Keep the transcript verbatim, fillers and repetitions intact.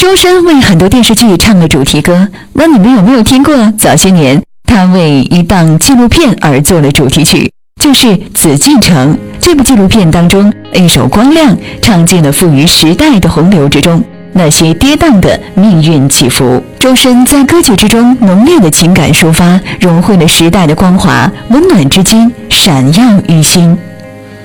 周深为很多电视剧唱了主题歌，那你们有没有听过早些年他为一档纪录片而做了主题曲，就是《紫禁城》。这部纪录片当中，一首《光亮》唱进了富于时代的洪流之中，那些跌宕的命运起伏。周深在歌曲之中浓烈的情感抒发，融汇了时代的光华，温暖至今，闪耀于心。